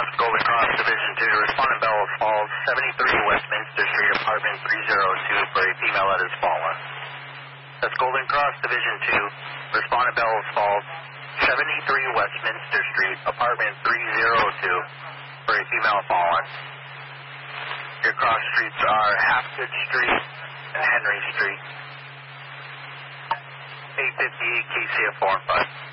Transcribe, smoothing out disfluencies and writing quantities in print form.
Golden Cross Division 2, respondent Bellows Falls, 73 Westminster Street, apartment 302 for a female that has fallen. That's Golden Cross Division 2, respondent Bellows Falls, 73 Westminster Street, apartment 302 for a female fallen. Your cross streets are Hapgood Street and Henry Street. 858 KCF 4 and 5.